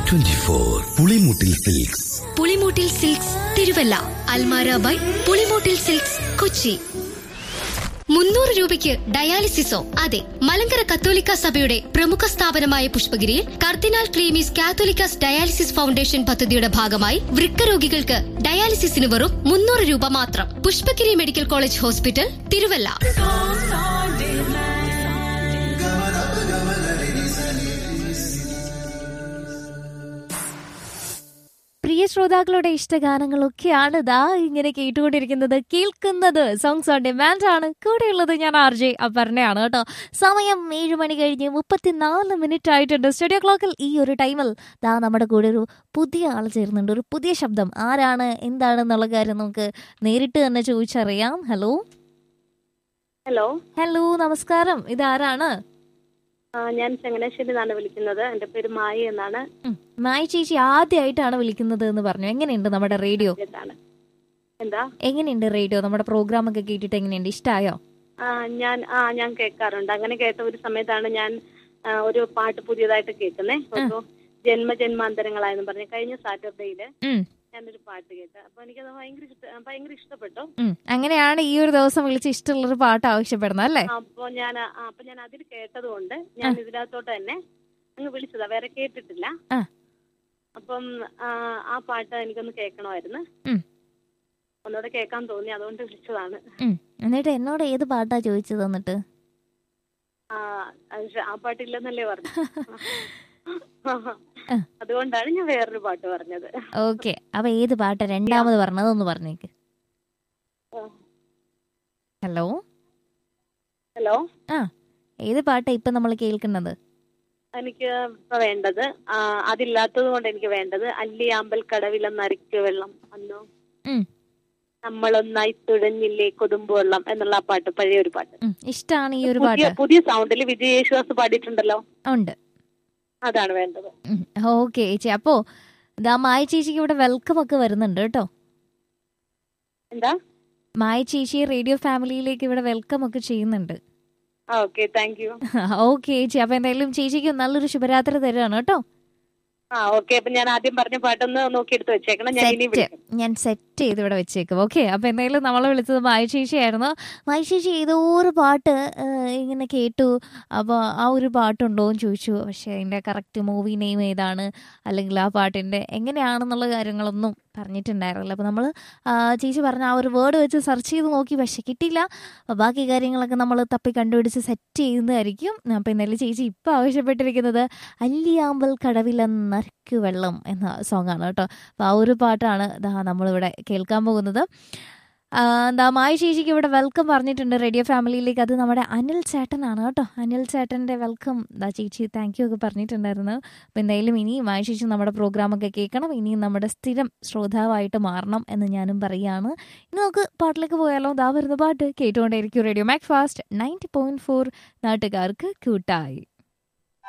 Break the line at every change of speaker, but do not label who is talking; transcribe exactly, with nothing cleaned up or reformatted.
Twenty four Pulimoottil silks.
Pulimoottil silks Thiruvalla. Almara by Pulimoottil silks Kochi. മുന്നൂറ് രൂപയ്ക്ക് ഡയാലിസിസോ? അതെ, മലങ്കര കത്തോലിക്ക സഭയുടെ പ്രമുഖ സ്ഥാപനമായ പുഷ്പഗിരിയിൽ കർദിനാൾ ക്ലീമീസ് കാത്തോലിക്കാസ് ഡയാലിസിസ് ഫൗണ്ടേഷൻ പദ്ധതിയുടെ ഭാഗമായി വൃക്ക രോഗികൾക്ക് ഡയാലിസിസിന് വെറും മുന്നൂറ് രൂപ മാത്രം. Pushpagiri medical college hospital, Thiruvalla.
പ്രിയ ശ്രോതാക്കളുടെ ഇഷ്ടഗാനങ്ങളൊക്കെയാണ് ദാ ഇങ്ങനെ കേട്ടുകൊണ്ടിരിക്കുന്നത്, കേൾക്കുന്നത് സോങ്സ് ഓൺ ഡിമാൻഡ് ആണ്. കൂടെയുള്ളത് ഞാൻ ആർ ജെ അപർണയാണ് കേട്ടോ. സമയം ഏഴ് മണി കഴിഞ്ഞ് മുപ്പത്തിനാല് മിനിറ്റ് ആയിട്ടുണ്ട്. സ്റ്റുഡിയോ ക്ലോക്കിൽ ഈ ഒരു ടൈമിൽ ദാ നമ്മുടെ കൂടെ ഒരു പുതിയ ആൾ ചേരുന്നുണ്ട്, ഒരു പുതിയ ശബ്ദം. ആരാണ് എന്താണെന്നുള്ള കാര്യം നമുക്ക് നേരിട്ട് തന്നെ ചോദിച്ചറിയാം. ഹലോ
ഹലോ
ഹലോ നമസ്കാരം, ഇതാരാണ്?
ഞാൻ ചങ്ങനാശ്ശേരി നിന്നാണ് വിളിക്കുന്നത്. എന്റെ പേര് മായി എന്നാണ്.
മായി ചേച്ചി ആദ്യമായിട്ടാണ് വിളിക്കുന്നത് എന്ന് പറഞ്ഞു. എങ്ങനെയുണ്ട് നമ്മുടെ റേഡിയോ?
എന്താ
എങ്ങനെയുണ്ട് റേഡിയോ? നമ്മുടെ പ്രോഗ്രാം ഒക്കെ കേട്ടിട്ട് എങ്ങനെയുണ്ട്? ഇഷ്ടായോ?
ആ ഞാൻ ആ ഞാൻ കേൾക്കാറുണ്ട്. അങ്ങനെ കേട്ട ഒരു സമയത്താണ് ഞാൻ ഒരു പാട്ട് പുതിയതായിട്ട് കേൾക്കുന്നേ. ഒരു ജന്മജന്മാന്തരങ്ങളായെന്ന് പറഞ്ഞു കഴിഞ്ഞ സാറ്റർഡേയില് ഞാനൊരു പാട്ട് കേട്ടു. അപ്പൊ എനിക്കത് ഭയങ്കര ഭയങ്കര ഇഷ്ടപ്പെട്ടു.
അങ്ങനെയാണ് ഈ ഒരു ദിവസം വിളിച്ച് ഇഷ്ടമുള്ളൊരു പാട്ട് ആവശ്യപ്പെടുന്നത് അല്ലേ?
അപ്പൊ ഞാൻ അപ്പൊ ഞാൻ അതിൽ കേട്ടത് കൊണ്ട് ഞാൻ ഇതിനകത്തോട്ട് തന്നെ അങ്ങ് വിളിച്ചതാ, വേറെ കേട്ടിട്ടില്ല. അപ്പം ആ പാട്ട് എനിക്കൊന്ന് കേൾക്കണമായിരുന്നു, ഒന്നുകൂടെ കേൾക്കാൻ തോന്നി, അതുകൊണ്ട് വിളിച്ചതാണ്.
എന്നിട്ട് എന്നോട് ഏത് പാട്ടാ ചോദിച്ചത്? എന്നിട്ട്
ആ പാട്ടില്ലെന്നല്ലേ പറഞ്ഞു. അതുകൊണ്ടാണ് ഞാൻ വേറൊരു പാട്ട് പറഞ്ഞത്.
ഓക്കെ, അപ്പൊ ഏത് പാട്ട് രണ്ടാമത് പറഞ്ഞത് ഒന്ന് പറഞ്ഞേക്ക്. ഹലോ
ഹലോ
ആ ഏത് പാട്ടാ ഇപ്പൊ നമ്മൾ കേൾക്കുന്നത്?
എനിക്ക് ഇപ്പൊ വേണ്ടത്, അതില്ലാത്തത് കൊണ്ട് എനിക്ക് വേണ്ടത് അല്ലിയാമ്പൽ കടവിലെന്നരിക്ക് വെള്ളം അന്നോ നമ്മളൊന്നായി തുഴഞ്ഞില്ലേ കൊതുമ്പ് വെള്ളം എന്നുള്ള ആ പാട്ട്, പഴയ ഒരു പാട്ട്.
ഇഷ്ടാണ് ഈ ഒരു പാട്ട്.
പുതിയ സൗണ്ടിൽ വിജയ് യേശുദാസ് പാടിയിട്ടുണ്ടല്ലോ.
ഉണ്ട്,
അതാണ് വേണ്ടത്.
ഓക്കെ ചേച്ചി. അപ്പോ ഇതാ മായ ചേച്ചിക്ക് ഇവിടെ വെൽക്കം ഒക്കെ വരുന്നുണ്ട് കേട്ടോ.
എന്താ?
മായ ചേച്ചി റേഡിയോ ഫാമിലിയിലേക്ക് ഇവിടെ വെൽക്കം ഒക്കെ ചെയ്യുന്നുണ്ട്.
Okay, thank you.
ഓക്കെ ചേച്ചി, അപ്പൊ എന്തായാലും ചേച്ചിക്ക് നല്ലൊരു ശുഭരാത്രി തരാണ് കേട്ടോ.
ആ ഓക്കെ, അപ്പൊ ഞാൻ ആദ്യം പറഞ്ഞ പാട്ടൊന്ന് നോക്കിയെടുത്ത് വെച്ചേക്കണം.
ഞാൻ സെറ്റ് ചെയ്ത് ഇവിടെ വെച്ചേക്കും. ഓക്കെ, അപ്പൊ എന്തായാലും നമ്മളെ വിളിച്ചത് മായ ചേച്ചിയായിരുന്നു. മായ ചേച്ചി ഏതോ ഒരു പാട്ട് ഇങ്ങനെ കേട്ടു, അപ്പോൾ ആ ഒരു പാട്ടുണ്ടോ എന്ന് ചോദിച്ചു. പക്ഷെ അതിന്റെ കറക്റ്റ് മൂവി നെയിം ഏതാണ് അല്ലെങ്കിൽ ആ പാട്ടിന്റെ എങ്ങനെയാണെന്നുള്ള കാര്യങ്ങളൊന്നും പറഞ്ഞിട്ടുണ്ടായിരുന്നില്ല. അപ്പോൾ നമ്മൾ ചേച്ചി പറഞ്ഞ ആ ഒരു വേർഡ് വെച്ച് സെർച്ച് ചെയ്ത് നോക്കി, പക്ഷെ കിട്ടിയില്ല. അപ്പോൾ ബാക്കി കാര്യങ്ങളൊക്കെ നമ്മൾ തപ്പി കണ്ടുപിടിച്ച് സെറ്റ് ചെയ്യുന്നതായിരിക്കും. അപ്പോൾ എന്തായാലും ചേച്ചി ഇപ്പം ആവശ്യപ്പെട്ടിരിക്കുന്നത് അല്ലിയാമ്പൽ കടവിലെന്നരിക്ക് വെള്ളം എന്ന സോങ്ങാണ് കേട്ടോ. അപ്പോൾ ആ ഒരു പാട്ടാണ് നമ്മളിവിടെ കേൾക്കാൻ പോകുന്നത്. എന്താ മായ ചേച്ചിക്ക് ഇവിടെ വെൽക്കം പറഞ്ഞിട്ടുണ്ട് റേഡിയോ ഫാമിലിയിലേക്ക്. അത് നമ്മുടെ അനിൽ ചേട്ടനാണ് കേട്ടോ. അനിൽ ചേട്ടൻ്റെ വെൽക്കം ദാ ചേച്ചി താങ്ക് യു ഒക്കെ പറഞ്ഞിട്ടുണ്ടായിരുന്നു. അപ്പോൾ എന്തായാലും ഇനിയും മായ ചേച്ചി നമ്മുടെ പ്രോഗ്രാമൊക്കെ കേൾക്കണം, ഇനിയും നമ്മുടെ സ്ഥിരം ശ്രോതാവായിട്ട് മാറണം എന്ന് ഞാനും പറയുകയാണ്. ഇനി നമുക്ക് പാട്ടിലേക്ക് പോയാലോ? ദാ വരുന്ന പാട്ട് കേട്ടുകൊണ്ടേയിരിക്കും radio Mac fast ninety point four നാട്ടുകാർക്ക് കൂട്ടായി.